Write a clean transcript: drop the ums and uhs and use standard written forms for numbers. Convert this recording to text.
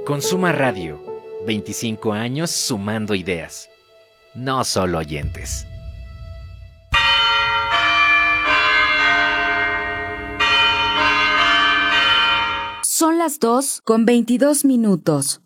Consuma Radio, 25 años sumando ideas, no solo oyentes. Son las 2:22.